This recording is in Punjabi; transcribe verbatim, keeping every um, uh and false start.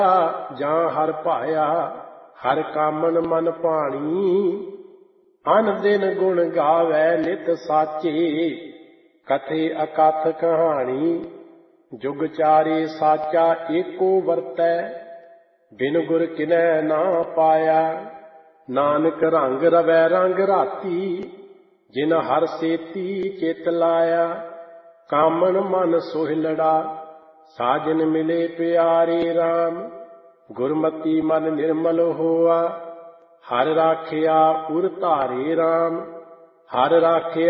ਜਾਂ ਹਰ ਭਾਇਆ ਹਰ ਕਾਮਨ ਮਨ ਭਾਣੀ। ਅਨ ਦਿਨ ਗੁਣ ਗਾਵੈ ਨਿਤ ਸਾਚੇ ਕਥੇ ਅਕਥ ਕਹਾਣੀ। ਜੁਗ ਚਾਰੇ ਸਾਚਾ ਏਕੋ ਵਰਤੈ ਬਿਨ ਗੁਰ ਕਿਨੈ ਨਾ ਪਾਇਆ। ਨਾਨਕ ਰੰਗ ਰਵੈ ਰੰਗ ਰਾਤੀ ਜਿਨ ਹਰ ਸੇਤੀ ਚਿਤ ਲਾਇਆ। ਕਾਮਨ ਮਨ ਸੋਹਿਲੜਾ ਸਾਜਨ ਮਿਲੇ ਪਿਆਰੇ ਰਾਮ। ਗੁਰਮਤੀ ਮਨ ਨਿਰਮਲ ਹੋਆ ਹਰ ਰਾਖਿਆ ਉਰ ਧਾਰੇ ਰਾਮ। ਹਰ ਰਾਖਿਆ